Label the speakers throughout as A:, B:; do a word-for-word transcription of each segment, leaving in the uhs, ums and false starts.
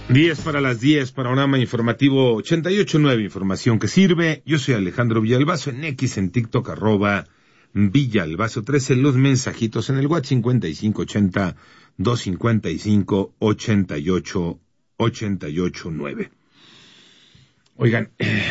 A: diez para las diez, panorama informativo ochenta y ocho punto nueve, información que sirve. Yo soy Alejandro Villalbazo, en X, en TikTok, arroba Villalbazo trece, los mensajitos en el WhatsApp cincuenta y cinco ochenta, doscientos cincuenta y cinco, ochenta y ocho, ochenta y ocho nueve. Oigan, eh,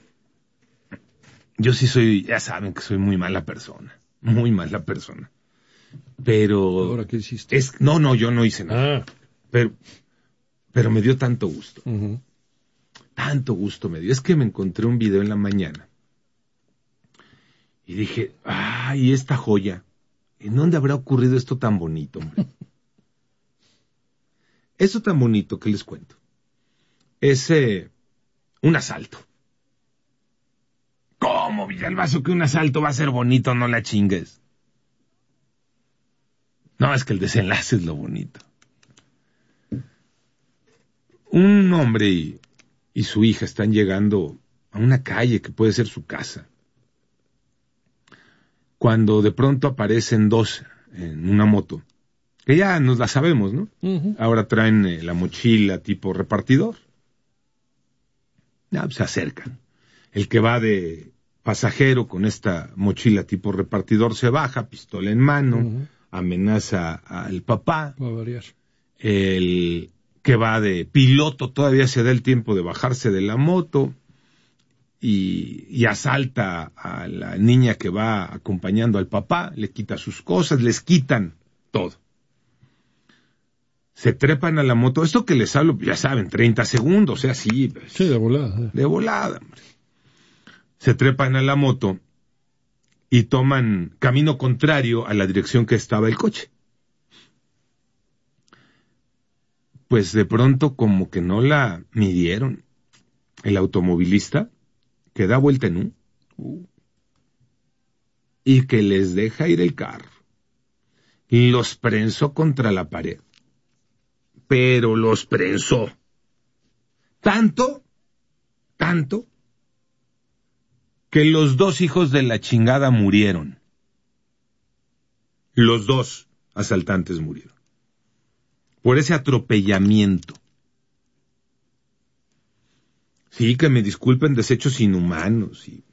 A: yo sí soy, ya saben que soy muy mala persona, muy mala persona. Pero...
B: ¿Ahora qué hiciste?
A: Es, no, no, yo no hice nada.
B: Ah.
A: Pero... Pero me dio tanto gusto.
B: Uh-huh.
A: Tanto gusto me dio. Es que me encontré un video en la mañana. Y dije, ay, esta joya. ¿En dónde habrá ocurrido esto tan bonito, hombre? Eso tan bonito que les cuento. Es eh, un asalto. ¿Cómo, Villalbazo, que un asalto va a ser bonito? No la chingues. No, es que el desenlace es lo bonito. Un hombre y, y su hija están llegando a una calle que puede ser su casa, cuando de pronto aparecen dos en una moto, que ya nos la sabemos, ¿no? Uh-huh. Ahora traen eh, la mochila tipo repartidor. Ya, pues, se acercan. El que va de pasajero con esta mochila tipo repartidor se baja, pistola en mano, uh-huh. amenaza al papá.
B: Va a variar.
A: El... que va de piloto, todavía se da el tiempo de bajarse de la moto y, y asalta a la niña que va acompañando al papá, le quita sus cosas, les quitan todo. Se trepan a la moto, esto que les hablo, ya saben, treinta segundos, o sea, sí. Pues,
B: sí, de volada.
A: De volada, hombre. Se trepan a la moto y toman camino contrario a la dirección que estaba el coche. Pues de pronto como que no la midieron. El automovilista que da vuelta en un uh, y que les deja ir el carro. Y los prensó contra la pared. Pero los prensó. Tanto, tanto, que los dos hijos de la chingada murieron. Los dos asaltantes murieron. Por ese atropellamiento. Sí, que me disculpen, desechos inhumanos y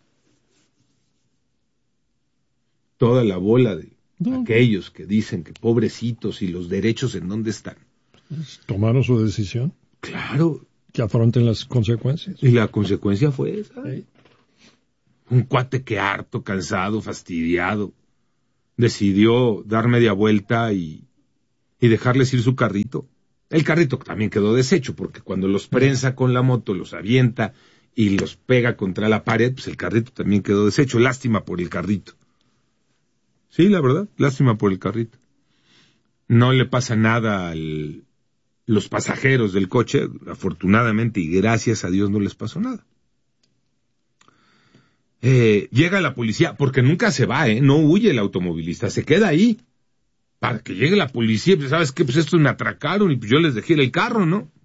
A: toda la bola de no. aquellos que dicen que pobrecitos y los derechos en dónde están.
B: ¿Tomaron su decisión?
A: Claro.
B: Que afronten las consecuencias.
A: Y la consecuencia fue esa.
B: Sí.
A: Un cuate que harto, cansado, fastidiado, decidió dar media vuelta y y dejarles ir su carrito. El carrito también quedó deshecho, porque cuando los prensa con la moto, los avienta y los pega contra la pared, pues el carrito también quedó deshecho. Lástima por el carrito. Sí, la verdad, lástima por el carrito. No le pasa nada a los pasajeros del coche, afortunadamente, y gracias a Dios no les pasó nada. Eh, llega la policía, porque nunca se va, ¿eh? No huye el automovilista, se queda ahí. Para que llegue la policía, pues, ¿sabes qué? Pues estos me atracaron y pues yo les dejé el carro, ¿no?